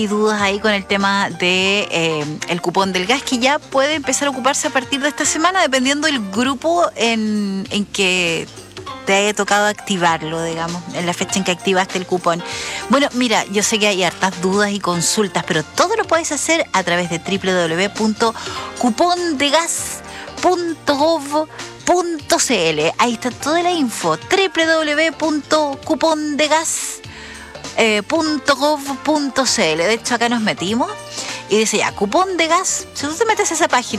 y dudas ahí con el tema de el cupón del gas, que ya puede empezar a ocuparse a partir de esta semana, dependiendo del grupo en que te haya tocado activarlo, digamos, en la fecha en que activaste el cupón. Bueno, mira, yo sé que hay hartas dudas y consultas, pero todo lo puedes hacer a través de www.cupondegas.gov.cl. Ahí está toda la info, www.cupondegas.gov.cl. De hecho, acá nos metimos y dice ya, cupón de gas. Si tú te metes a esa página